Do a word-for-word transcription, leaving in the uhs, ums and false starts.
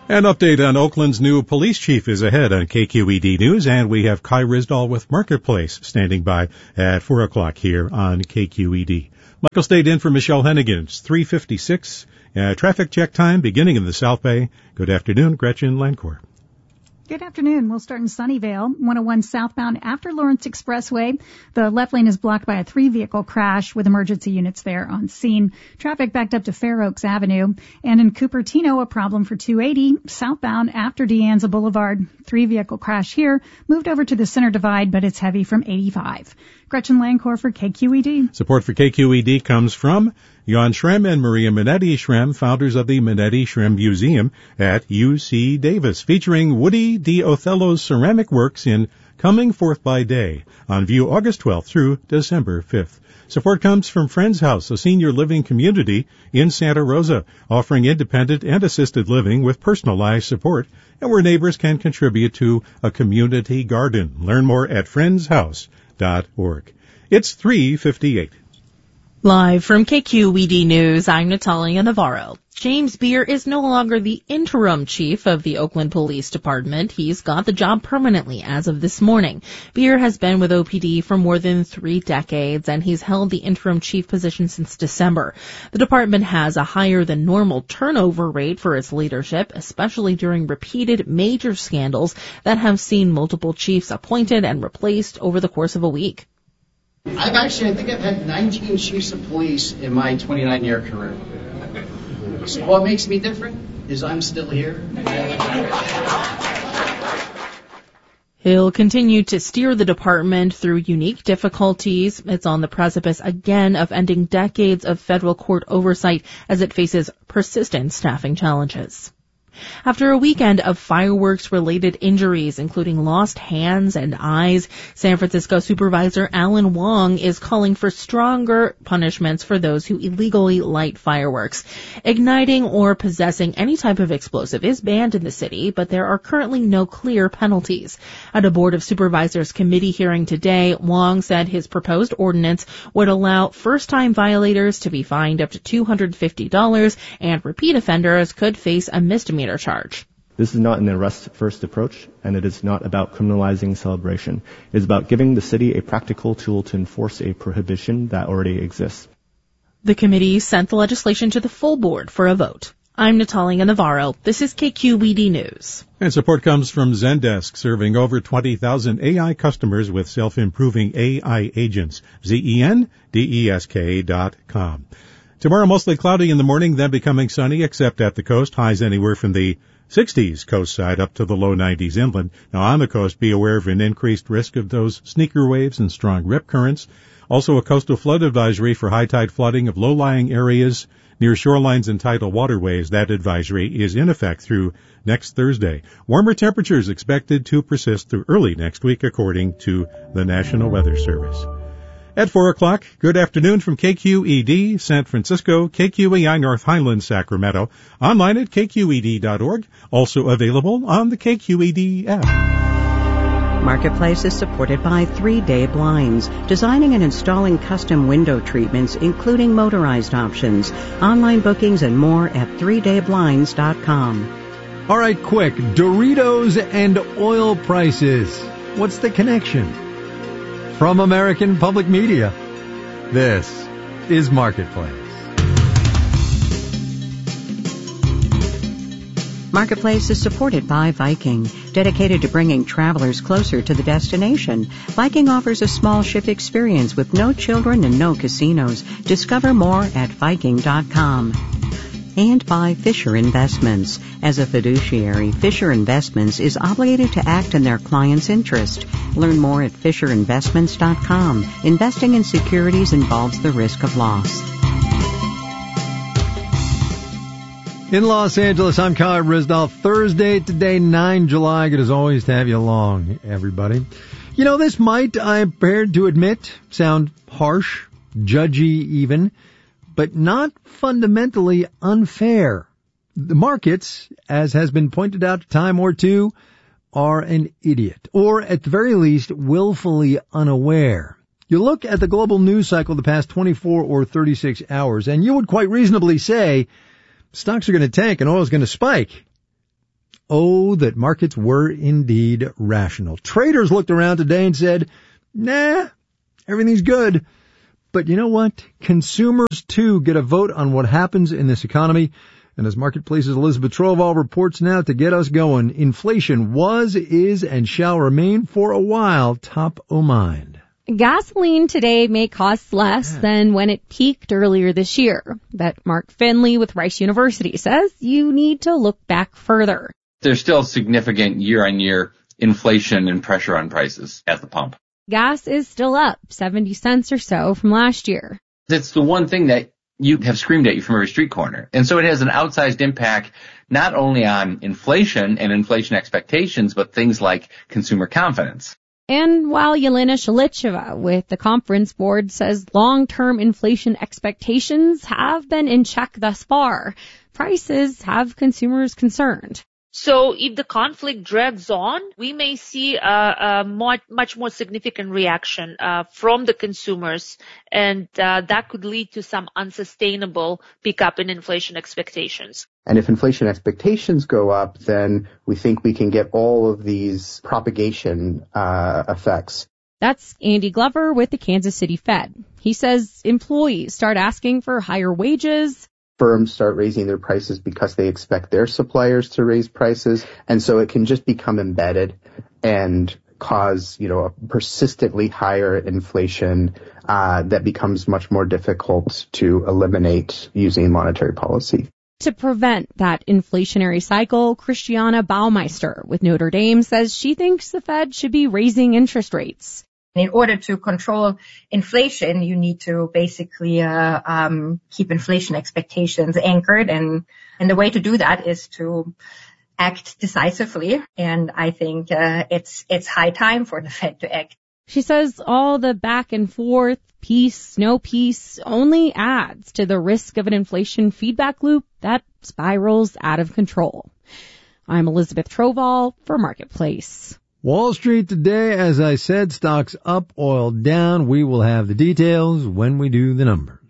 An update on Oakland's new police chief is ahead on K Q E D News, and we have Kai Risdall with Marketplace standing by at four o'clock here on K Q E D. Michael stayed in for Michelle Hennigan. It's three fifty-six. Uh, traffic check time beginning in the South Bay. Good afternoon, Gretchen Lancourt. Good afternoon. We'll start in Sunnyvale, one oh one southbound after Lawrence Expressway. The left lane is blocked by a three-vehicle crash with emergency units there on scene. Traffic backed up to Fair Oaks Avenue. And in Cupertino, a problem for two eighty southbound after De Anza Boulevard. Three-vehicle crash here. Moved over to the center divide, but it's heavy from eighty-five. Gretchen Lancourt for K Q E D. Support for K Q E D comes from Jan Schrem and Maria Minetti Schrem, founders of the Minetti Schrem Museum at U C Davis, featuring Woody D. Othello's ceramic works in Coming Forth by Day, on view August twelfth through December fifth. Support comes from Friends House, a senior living community in Santa Rosa, offering independent and assisted living with personalized support, and where neighbors can contribute to a community garden. Learn more at friends house dot org. It's three fifty-eight. Live from K Q E D News, I'm Natalia Navarro. James Beer is no longer the interim chief of the Oakland Police Department. He's got the job permanently as of this morning. Beer has been with O P D for more than three decades, and he's held the interim chief position since December. The department has a higher than normal turnover rate for its leadership, especially during repeated major scandals that have seen multiple chiefs appointed and replaced over the course of a week. I've actually, I think I've had nineteen chiefs of police in my twenty-nine year career. So what makes me different is I'm still here. He'll continue to steer the department through unique difficulties. It's on the precipice again of ending decades of federal court oversight as it faces persistent staffing challenges. After a weekend of fireworks-related injuries, including lost hands and eyes, San Francisco Supervisor Alan Wong is calling for stronger punishments for those who illegally light fireworks. Igniting or possessing any type of explosive is banned in the city, but there are currently no clear penalties. At a Board of Supervisors committee hearing today, Wong said his proposed ordinance would allow first-time violators to be fined up to two hundred fifty dollars, and repeat offenders could face a misdemeanor charge. This is not an arrest-first approach, and it is not about criminalizing celebration. It is about giving the city a practical tool to enforce a prohibition that already exists. The committee sent the legislation to the full board for a vote. I'm Natalia Navarro. This is K Q E D News. And support comes from Zendesk, serving over twenty thousand A I customers with self-improving A I agents. Z E N D E S K dot com. Tomorrow, mostly cloudy in the morning, then becoming sunny, except at the coast. Highs anywhere from the sixties coast side up to the low nineties inland. Now, on the coast, be aware of an increased risk of those sneaker waves and strong rip currents. Also, a coastal flood advisory for high tide flooding of low-lying areas near shorelines and tidal waterways. That advisory is in effect through next Thursday. Warmer temperatures expected to persist through early next week, according to the National Weather Service. At four o'clock, good afternoon from K Q E D, San Francisco, K Q E I North Highlands, Sacramento, online at K Q E D dot org, also available on the K Q E D app. Marketplace is supported by three day Blinds, designing and installing custom window treatments, including motorized options. Online bookings and more at three day blinds dot com. All right, quick, Doritos and oil prices. What's the connection? From American Public Media, this is Marketplace. Marketplace is supported by Viking, dedicated to bringing travelers closer to the destination. Viking offers a small ship experience with no children and no casinos. Discover more at Viking dot com. And by Fisher Investments. As a fiduciary, Fisher Investments is obligated to act in their client's interest. Learn more at Fisher Investments dot com. Investing in securities involves the risk of loss. In Los Angeles, I'm Kai Risdall. Thursday today, the ninth of July. Good as always to have you along, everybody. You know, this might, I'm prepared to admit, sound harsh, judgy even, but not fundamentally unfair. The markets, as has been pointed out a time or two, are an idiot, or at the very least, willfully unaware. You look at the global news cycle the past twenty-four or thirty-six hours, and you would quite reasonably say stocks are going to tank and oil is going to spike. Oh, that markets were indeed rational. Traders looked around today and said, nah, everything's good. But you know what? Consumers, too, get a vote on what happens in this economy. And as Marketplace's Elizabeth Troval reports now to get us going, inflation was, is, and shall remain for a while top o' mind. Gasoline today may cost less than when it peaked earlier this year. But Mark Finley with Rice University says you need to look back further. There's still significant year-on-year inflation and pressure on prices at the pump. Gas is still up seventy cents or so from last year. It's the one thing that you have screamed at you from every street corner. And so it has an outsized impact not only on inflation and inflation expectations, but things like consumer confidence. And while Yelena Shalicheva with the Conference Board says long-term inflation expectations have been in check thus far, prices have consumers concerned. So if the conflict drags on, we may see a, a much, much more significant reaction uh, from the consumers, and uh, that could lead to some unsustainable pickup in inflation expectations. And if inflation expectations go up, then we think we can get all of these propagation uh, effects. That's Andy Glover with the Kansas City Fed. He says employees start asking for higher wages. Firms start raising their prices because they expect their suppliers to raise prices. And so it can just become embedded and cause, you know, a persistently higher inflation uh, that becomes much more difficult to eliminate using monetary policy. To prevent that inflationary cycle, Christiana Baumeister with Notre Dame says she thinks the Fed should be raising interest rates. In order to control inflation, you need to basically uh, um, keep inflation expectations anchored, and and the way to do that is to act decisively. And I think uh, it's it's high time for the Fed to act. She says all the back and forth, peace, no peace, only adds to the risk of an inflation feedback loop that spirals out of control. I'm Elizabeth Troval for Marketplace. Wall Street today, as I said, stocks up, oil down. We will have the details when we do the numbers.